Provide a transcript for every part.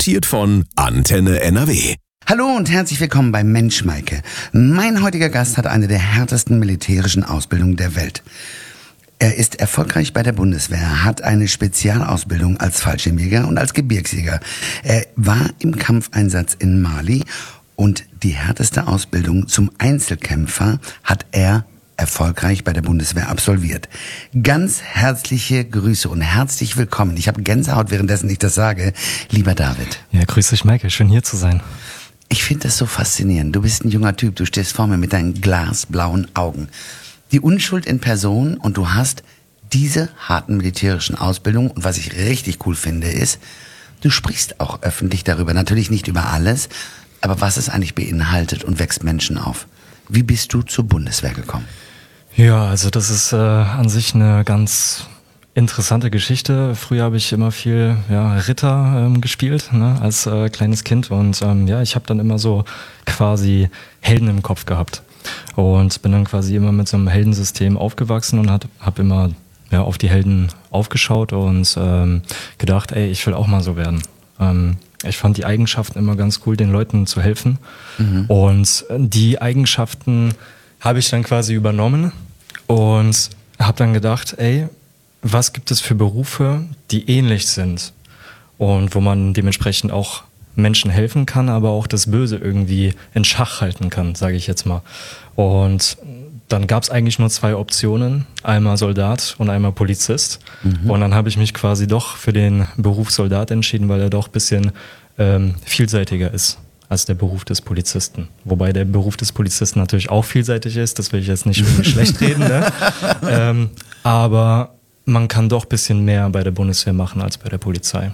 Präsentiert von Antenne NRW. Hallo und herzlich willkommen bei Mensch Maike. Mein heutiger Gast hat eine der härtesten militärischen Ausbildungen der Welt. Er ist erfolgreich bei der Bundeswehr, hat eine Spezialausbildung als Fallschirmjäger und als Gebirgsjäger. Er war im Kampfeinsatz in Mali und die härteste Ausbildung zum Einzelkämpfer hat er erfolgreich bei der Bundeswehr absolviert. Ganz herzliche Grüße und herzlich willkommen. Ich habe Gänsehaut, währenddessen ich das sage. Lieber David. Ja, grüß dich, Maike. Schön hier zu sein. Ich finde das so faszinierend. Du bist ein junger Typ. Du stehst vor mir mit deinen glasblauen Augen. Die Unschuld in Person und du hast diese harten militärischen Ausbildungen. Und was ich richtig cool finde ist, du sprichst auch öffentlich darüber. Natürlich nicht über alles, aber was es eigentlich beinhaltet und wächst Menschen auf. Wie bist du zur Bundeswehr gekommen? Ja, also das ist an sich eine ganz interessante Geschichte. Früher habe ich immer viel Ritter gespielt, ne, als kleines Kind und ich habe dann immer so quasi Helden im Kopf gehabt und bin dann quasi immer mit so einem Heldensystem aufgewachsen und habe immer auf die Helden aufgeschaut und gedacht, ich will auch mal so werden. Ich fand die Eigenschaften immer ganz cool, den Leuten zu helfen. Und die Eigenschaften habe ich dann quasi übernommen und habe dann gedacht, was gibt es für Berufe, die ähnlich sind und wo man dementsprechend auch Menschen helfen kann, aber auch das Böse irgendwie in Schach halten kann, sage ich jetzt mal. Und dann gab es eigentlich nur zwei Optionen, einmal Soldat und einmal Polizist. Und dann habe ich mich quasi doch für den Beruf Soldat entschieden, weil er doch ein bisschen vielseitiger ist als der Beruf des Polizisten. Wobei der Beruf des Polizisten natürlich auch vielseitig ist, das will ich jetzt nicht irgendwie schlecht reden, ne? Aber man kann doch ein bisschen mehr bei der Bundeswehr machen als bei der Polizei.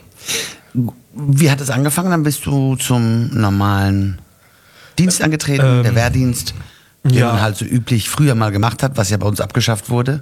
Wie hat es angefangen? Dann bist du zum normalen Dienst angetreten, der Wehrdienst, den man halt so üblich früher mal gemacht hat, was ja bei uns abgeschafft wurde.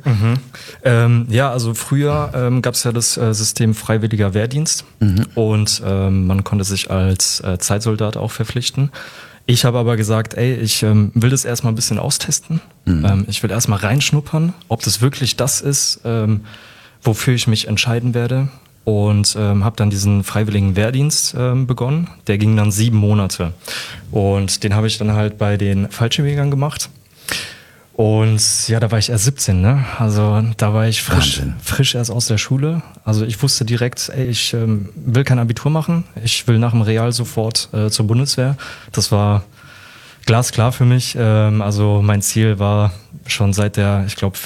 Also früher gab es ja das System freiwilliger Wehrdienst und man konnte sich als Zeitsoldat auch verpflichten. Ich habe aber gesagt, ich will das erstmal ein bisschen austesten. Ich will erstmal reinschnuppern, ob das wirklich das ist, wofür ich mich entscheiden werde. Und habe dann diesen freiwilligen Wehrdienst begonnen. Der ging dann 7 Monate. Und den habe ich dann halt bei den Fallschirmjägern gemacht. Und ja, da war ich erst 17, ne? Also da war ich frisch erst aus der Schule. Also ich wusste direkt, ich will kein Abitur machen. Ich will nach dem Real sofort zur Bundeswehr. Das war glasklar für mich. Also mein Ziel war schon seit der, ich glaube,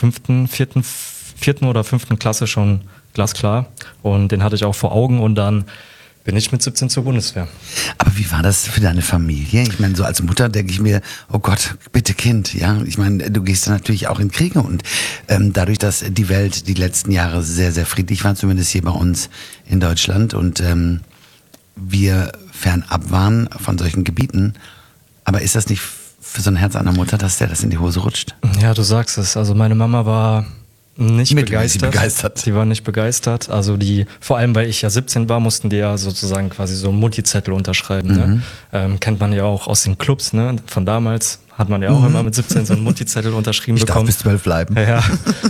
4. oder 5. Klasse schon glasklar. Und den hatte ich auch vor Augen und dann bin ich mit 17 zur Bundeswehr. Aber wie war das für deine Familie? Ich meine, so als Mutter denke ich mir, oh Gott, bitte Kind, ja. Ich meine, du gehst dann natürlich auch in Kriege und dadurch, dass die Welt die letzten Jahre sehr, sehr friedlich war, zumindest hier bei uns in Deutschland und wir fernab waren von solchen Gebieten. Aber ist das nicht für so ein Herz einer Mutter, dass der das in die Hose rutscht? Ja, du sagst es. Also meine Mama war nicht begeistert. Die war nicht begeistert. Also vor allem, weil ich ja 17 war, mussten die ja sozusagen quasi so einen Mutti-Zettel unterschreiben. Ne? Kennt man ja auch aus den Clubs, ne? Von damals hat man ja auch immer mit 17 so einen Mutti-Zettel unterschrieben bekommen. Ich darf bis 12 bleiben. Ja.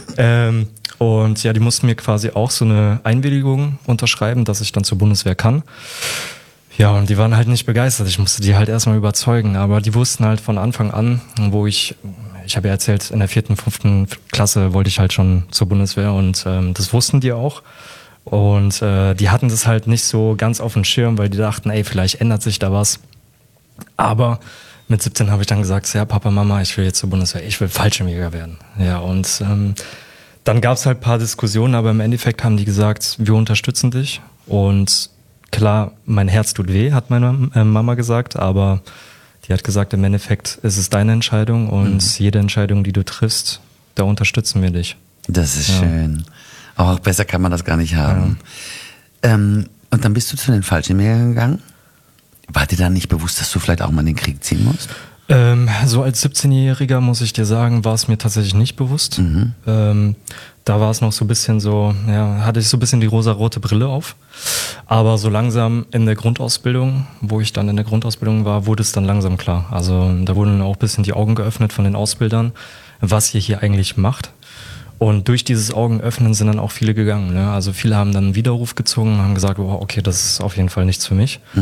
Und ja, die mussten mir quasi auch so eine Einwilligung unterschreiben, dass ich dann zur Bundeswehr kann. Ja, und die waren halt nicht begeistert. Ich musste die halt erstmal überzeugen. Aber die wussten halt von Anfang an, ich habe ja erzählt, in der 4., 5. Klasse wollte ich halt schon zur Bundeswehr und das wussten die auch. Und die hatten das halt nicht so ganz auf dem Schirm, weil die dachten, vielleicht ändert sich da was. Aber mit 17 habe ich dann gesagt, ja Papa, Mama, ich will jetzt zur Bundeswehr, ich will Fallschirmjäger werden. Ja, und dann gab es halt ein paar Diskussionen, aber im Endeffekt haben die gesagt, wir unterstützen dich. Und klar, mein Herz tut weh, hat meine Mama gesagt, aber die hat gesagt, im Endeffekt ist es deine Entscheidung und jede Entscheidung, die du triffst, da unterstützen wir dich. Das ist schön. Auch besser kann man das gar nicht haben. Ja. Und dann bist du zu den Fallschirmjägern gegangen? War dir dann nicht bewusst, dass du vielleicht auch mal in den Krieg ziehen musst? So als 17-Jähriger, muss ich dir sagen, war es mir tatsächlich nicht bewusst. Da war es noch so ein bisschen so, hatte ich so ein bisschen die rosarote Brille auf. Aber so langsam in der Grundausbildung, wo ich dann in der Grundausbildung war, wurde es dann langsam klar. Also da wurden auch ein bisschen die Augen geöffnet von den Ausbildern, was ihr hier eigentlich macht. Und durch dieses Augenöffnen sind dann auch viele gegangen. Ne? Also viele haben dann einen Widerruf gezogen und haben gesagt, oh, okay, das ist auf jeden Fall nichts für mich.